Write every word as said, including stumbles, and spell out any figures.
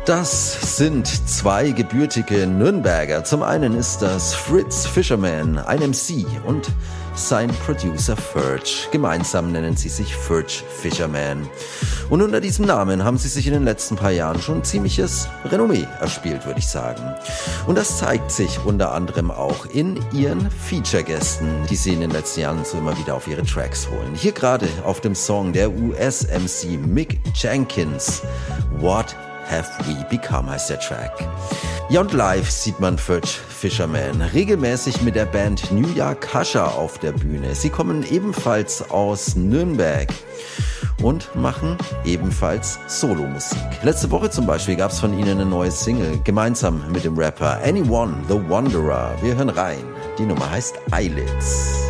Das sind zwei gebürtige Nürnberger. Zum einen ist das Fritz Fisherman, ein M C, und sein Producer Ferch. Gemeinsam nennen sie sich Ferch Fisherman. Und unter diesem Namen haben sie sich in den letzten paar Jahren schon ziemliches Renommee erspielt, würde ich sagen. Und das zeigt sich unter anderem auch in ihren Feature-Gästen, die sie in den letzten Jahren so immer wieder auf ihre Tracks holen. Hier gerade auf dem Song der U S-M C Mick Jenkins, What Have We Become heißt der Track. Ja, und live sieht man Ferch Fisherman regelmäßig mit der Band New York Husher auf der Bühne. Sie kommen ebenfalls aus Nürnberg und machen ebenfalls Solomusik. Letzte Woche zum Beispiel gab es von ihnen eine neue Single, gemeinsam mit dem Rapper Anyone the Wanderer. Wir hören rein. Die Nummer heißt Eyelids.